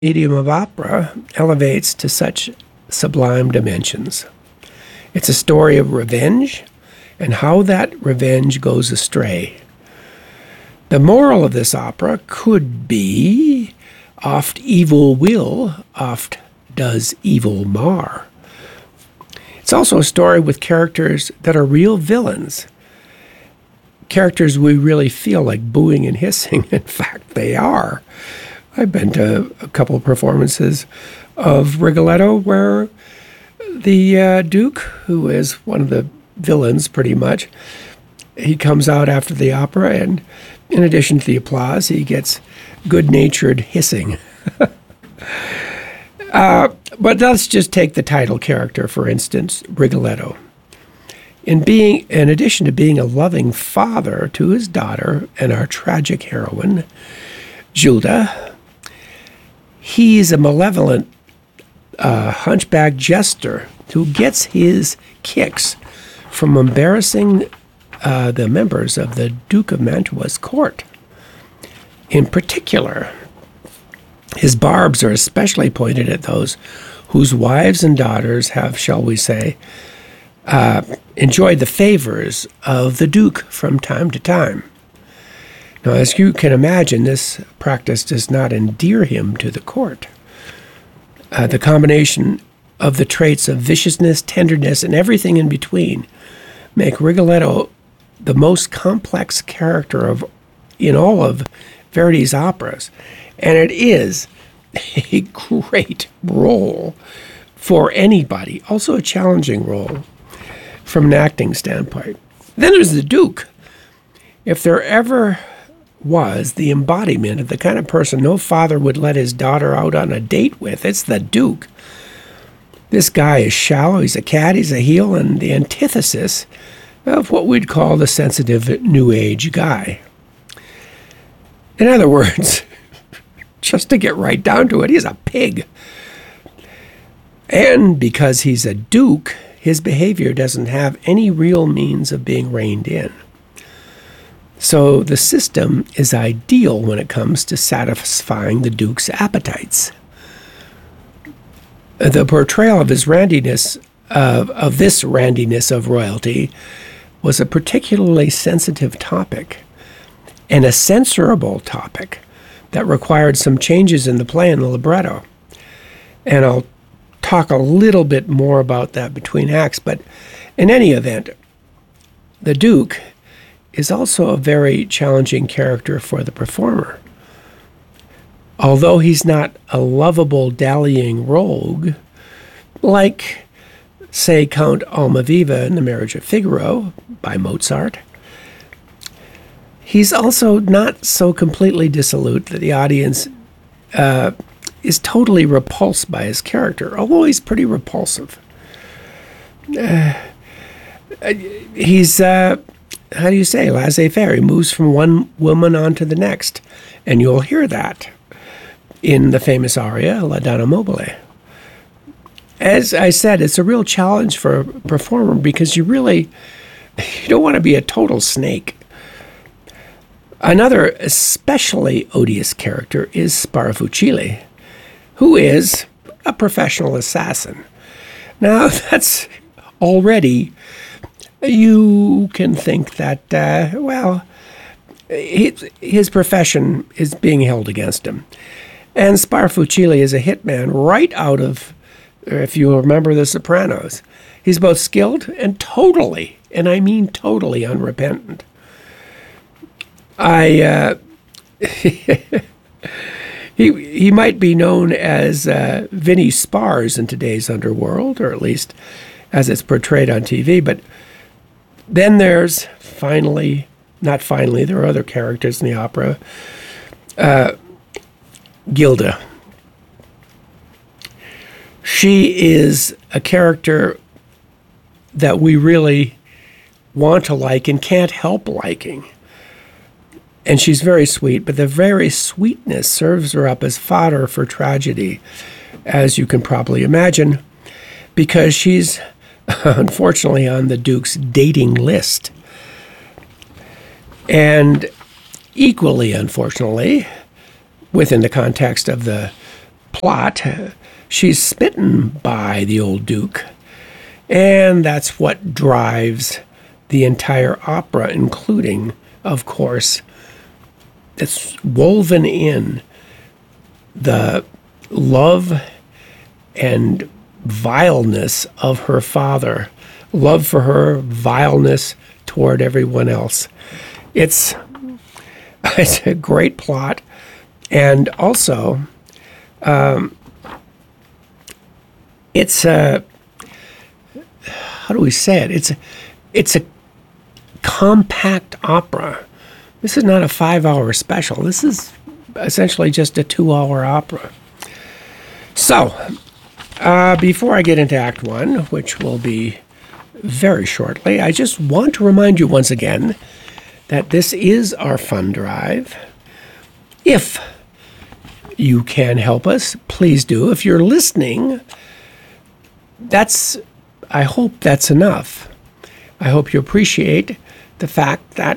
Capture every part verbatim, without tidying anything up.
Medium of opera elevates to such sublime dimensions. It's a story of revenge and how that revenge goes astray. The moral of this opera could be, oft evil will, oft does evil mar. It's also a story with characters that are real villains, characters we really feel like booing and hissing. In fact, they are. I've been to a couple of performances of Rigoletto where the uh, Duke, who is one of the villains pretty much, he comes out after the opera, and in addition to the applause, he gets good-natured hissing. uh, but let's just take the title character, for instance, Rigoletto. In being, in addition to being a loving father to his daughter and our tragic heroine, Gilda, he's a malevolent uh, hunchback jester who gets his kicks from embarrassing uh, the members of the Duke of Mantua's court. In particular, his barbs are especially pointed at those whose wives and daughters have, shall we say, uh, enjoyed the favors of the Duke from time to time. Now, as you can imagine, this practice does not endear him to the court. Uh, the combination of the traits of viciousness, tenderness, and everything in between make Rigoletto the most complex character of in all of Verdi's operas. And it is a great role for anybody, also a challenging role from an acting standpoint. Then there's the Duke. If there ever was the embodiment of the kind of person no father would let his daughter out on a date with, it's the Duke. This guy is shallow, he's a cat, he's a heel, and the antithesis of what we'd call the sensitive New Age guy. In other words, just to get right down to it, he's a pig. And because he's a Duke, his behavior doesn't have any real means of being reined in. So the system is ideal when it comes to satisfying the Duke's appetites. The portrayal of his randiness, of, of this randiness of royalty, was a particularly sensitive topic and a censorable topic that required some changes in the play and the libretto. And I'll talk a little bit more about that between acts, but in any event, the Duke is also a very challenging character for the performer. Although he's not a lovable, dallying rogue, like, say, Count Almaviva in The Marriage of Figaro by Mozart, he's also not so completely dissolute that the audience uh, is totally repulsed by his character, although he's pretty repulsive. Uh, he's... Uh, How do you say, laissez-faire? He moves from one woman on to the next. And you'll hear that in the famous aria, La Donna Mobile. As I said, it's a real challenge for a performer because you really, you don't want to be a total snake. Another especially odious character is Sparafucile, who is a professional assassin. Now, that's already... You can think that, uh, well, his, his profession is being held against him. And Sparafucile is a hitman right out of, if you remember, The Sopranos. He's both skilled and totally, and I mean totally unrepentant. I, uh, he, he might be known as uh, Vinny Spars in today's underworld, or at least as it's portrayed on T V, but then there's finally, not finally, there are other characters in the opera, uh, Gilda. She is a character that we really want to like and can't help liking. And she's very sweet, but the very sweetness serves her up as fodder for tragedy, as you can probably imagine, because she's unfortunately on the Duke's dating list. And equally unfortunately, within the context of the plot, she's smitten by the old Duke, and that's what drives the entire opera, including, of course, it's woven in the love and vileness of her father, love for her, vileness toward everyone else. It's it's a great plot, and also um, it's a how do we say it? It's a, it's a compact opera. This is not a five-hour special. This is essentially just a two-hour opera. So, uh, before I get into Act One, which will be very shortly, I just want to remind you once again that this is our fund drive. If you can help us, please do. If you're listening, that's, I hope that's enough. I hope you appreciate the fact that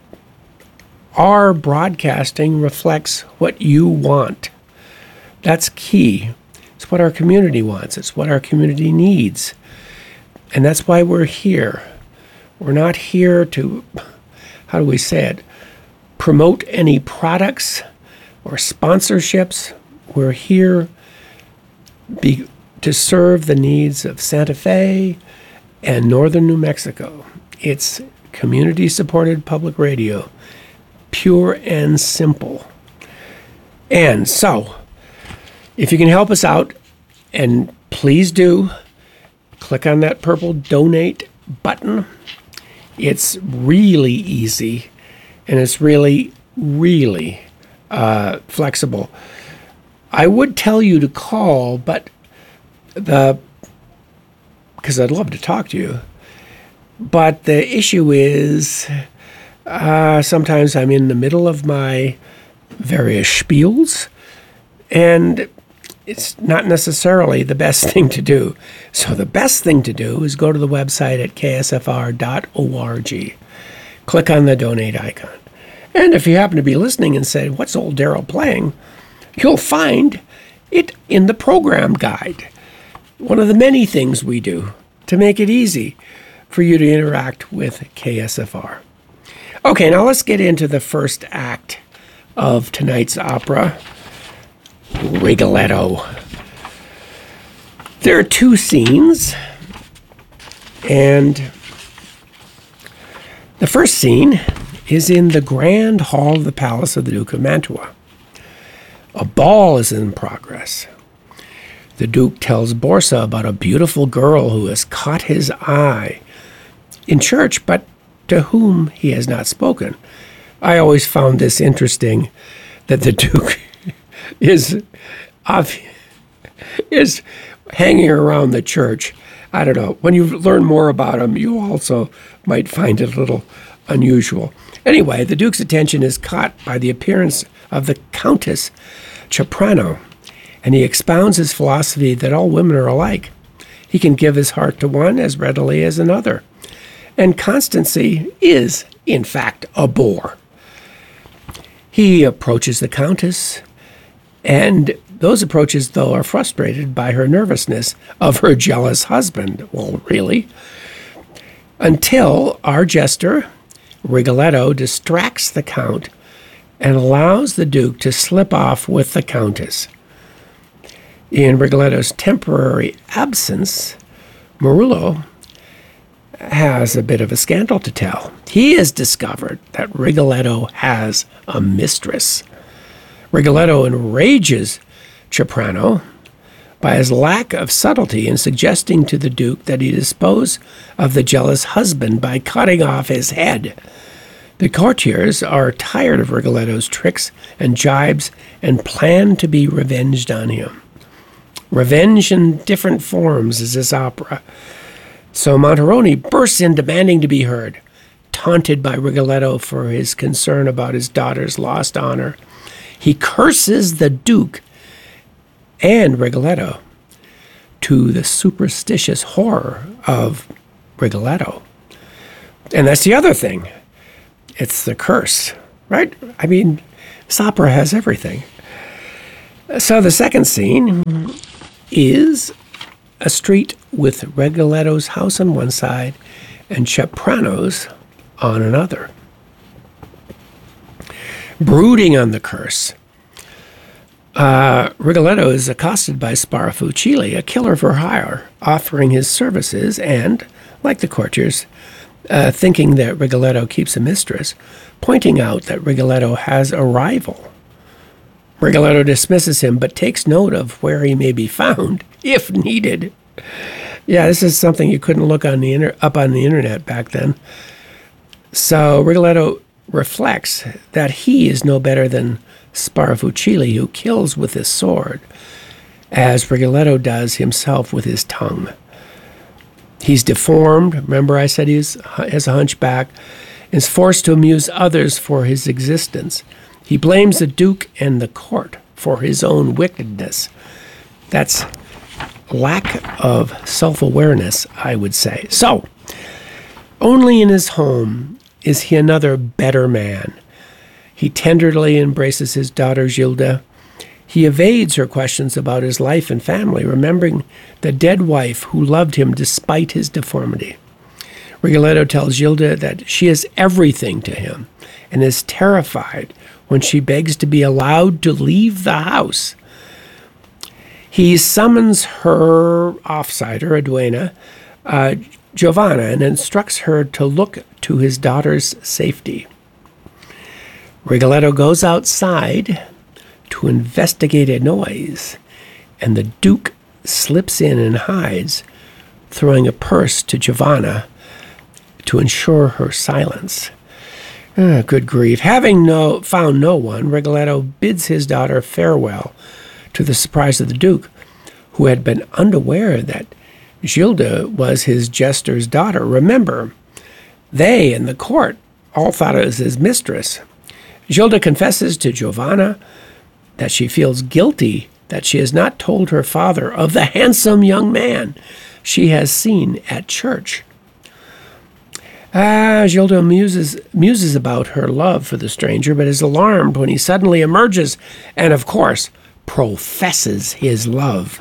our broadcasting reflects what you want. That's key. It's what our community wants. It's what our community needs. And that's why we're here. We're not here to, how do we say it, promote any products or sponsorships. We're here be, to serve the needs of Santa Fe and northern New Mexico. It's community-supported public radio, pure and simple. And so, if you can help us out, and please do, click on that purple donate button. It's really easy, and it's really, really uh, flexible. I would tell you to call, but the because I'd love to talk to you, but the issue is uh, sometimes I'm in the middle of my various spiels, and it's not necessarily the best thing to do. So the best thing to do is go to the website at k s f r dot org. Click on the donate icon. And if you happen to be listening and say, what's old Daryl playing? You'll find it in the program guide. One of the many things we do to make it easy for you to interact with K S F R. Okay, now let's get into the first act of tonight's opera, Rigoletto. There are two scenes, and the first scene is in the grand hall of the palace of the Duke of Mantua. A ball is in progress. The Duke tells Borsa about a beautiful girl who has caught his eye in church, but to whom he has not spoken. I always found this interesting, that the Duke is is hanging around the church. I don't know. When you learn more about him, you also might find it a little unusual. Anyway, the Duke's attention is caught by the appearance of the Countess Ceprano, and he expounds his philosophy that all women are alike. He can give his heart to one as readily as another. And constancy is, in fact, a bore. He approaches the Countess, and those approaches, though, are frustrated by her nervousness of her jealous husband. Well, really? Until our jester, Rigoletto, distracts the Count and allows the Duke to slip off with the Countess. In Rigoletto's temporary absence, Marullo has a bit of a scandal to tell. He has discovered that Rigoletto has a mistress. Rigoletto enrages Ceprano by his lack of subtlety in suggesting to the Duke that he dispose of the jealous husband by cutting off his head. The courtiers are tired of Rigoletto's tricks and jibes and plan to be revenged on him. Revenge in different forms is this opera. So Monteroni bursts in demanding to be heard, taunted by Rigoletto for his concern about his daughter's lost honor. He curses the Duke and Rigoletto, to the superstitious horror of Rigoletto. And that's the other thing. It's the curse, right? I mean, this opera has everything. So the second scene is a street with Rigoletto's house on one side and Ceprano's on another. Brooding on the curse, uh, Rigoletto is accosted by Sparafucile, a killer for hire, offering his services and, like the courtiers, uh, thinking that Rigoletto keeps a mistress, pointing out that Rigoletto has a rival. Rigoletto dismisses him, but takes note of where he may be found, if needed. Yeah, this is something you couldn't look on the inter- up on the internet back then. So Rigoletto reflects that he is no better than Sparafucile, who kills with his sword, as Rigoletto does himself with his tongue. He's deformed. Remember I said he has a hunchback, and is forced to amuse others for his existence. He blames the Duke and the court for his own wickedness. That's lack of self-awareness, I would say. So, only in his home is he another better man. He tenderly embraces his daughter Gilda. He evades her questions about his life and family, remembering the dead wife who loved him despite his deformity. Rigoletto tells Gilda that she is everything to him and is terrified when she begs to be allowed to leave the house. He summons her offsider, a duenna, uh, Giovanna, and instructs her to look to his daughter's safety. Rigoletto goes outside to investigate a noise, and the Duke slips in and hides, throwing a purse to Giovanna to ensure her silence. Ah, good grief. Having no, found no one, Rigoletto bids his daughter farewell, to the surprise of the Duke, who had been unaware that Gilda was his jester's daughter. Remember, they and the court all thought it was his mistress. Gilda confesses to Giovanna that she feels guilty that she has not told her father of the handsome young man she has seen at church. Ah, Gilda muses, muses about her love for the stranger, but is alarmed when he suddenly emerges and, of course, professes his love.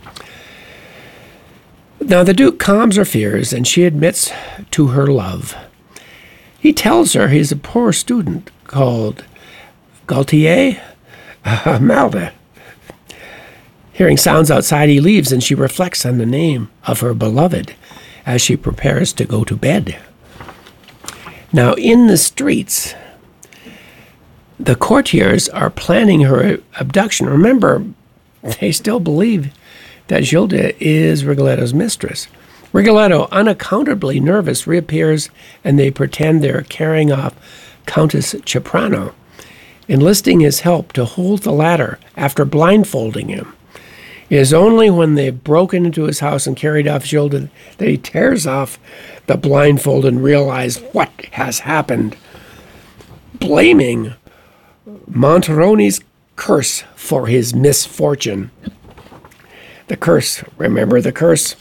Now the Duke calms her fears, and she admits to her love. He tells her he's a poor student called Gaultier uh, Malda. Hearing sounds outside, he leaves, and she reflects on the name of her beloved as she prepares to go to bed. Now, in the streets, the courtiers are planning her abduction. Remember, they still believe that Gilda is Rigoletto's mistress. Rigoletto, unaccountably nervous, reappears, and they pretend they're carrying off Countess Ceprano, enlisting his help to hold the ladder after blindfolding him. It is only when they've broken into his house and carried off Gilda that he tears off the blindfold and realizes what has happened, blaming Monterone's curse for his misfortune. The curse, remember the curse?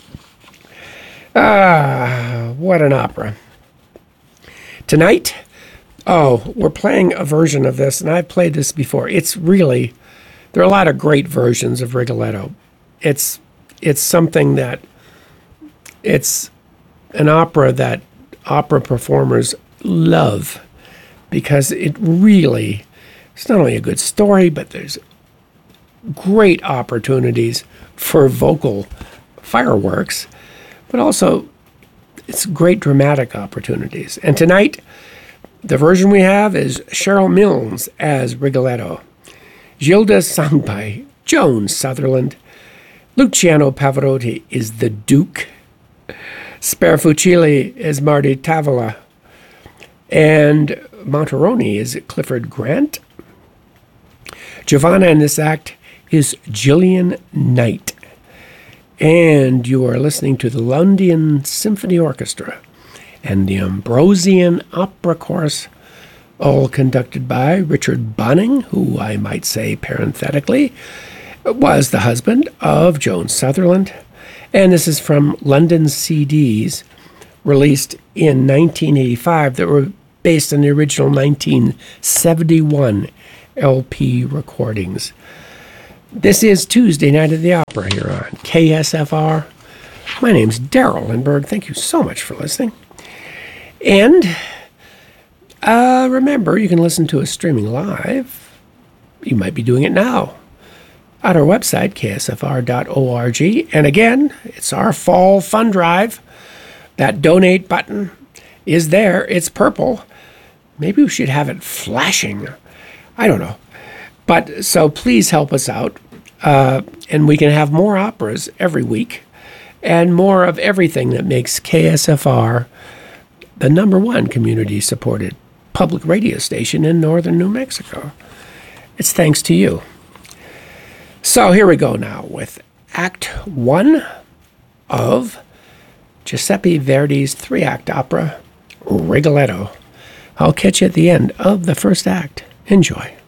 Ah, what an opera. Tonight, oh, we're playing a version of this, and I've played this before. It's really, there are a lot of great versions of Rigoletto. It's, it's something that, it's an opera that opera performers love because it really, it's not only a good story, but there's great opportunities for vocal fireworks, but also it's great dramatic opportunities. And tonight, the version we have is Cheryl Milnes as Rigoletto, Gilda sung by Joan Sutherland, Luciano Pavarotti is the Duke, Sparafucile is Marty Tavola, and Monterone is Clifford Grant. Giovanna in this act is Gillian Knight. And you are listening to the London Symphony Orchestra and the Ambrosian Opera Chorus, all conducted by Richard Bunning, who I might say parenthetically was the husband of Joan Sutherland. And this is from London C Ds released in nineteen eighty-five that were based on the original nineteen seventy-one L P recordings. This is Tuesday Night at the Opera here on K S F R. My name's Daryl Lindberg. Thank you so much for listening. And uh, remember, you can listen to us streaming live. You might be doing it now at our website, K S F R dot org. And again, it's our fall fund drive. That donate button is there. It's purple. Maybe we should have it flashing. I don't know. But so please help us out. Uh, and we can have more operas every week and more of everything that makes K S F R the number one community-supported public radio station in northern New Mexico. It's thanks to you. So here we go now with Act One of Giuseppe Verdi's three-act opera, Rigoletto. I'll catch you at the end of the first act. Enjoy.